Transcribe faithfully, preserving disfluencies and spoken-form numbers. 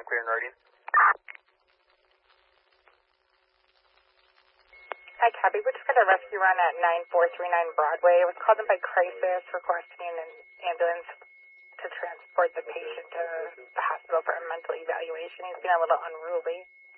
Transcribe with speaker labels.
Speaker 1: I'm clear and ready.
Speaker 2: Hi, Cabby. We just got a rescue run at nine four three nine Broadway. It was called in by Crisis, requesting an ambulance to transport the patient to the hospital for a mental evaluation. He's been a little unruly.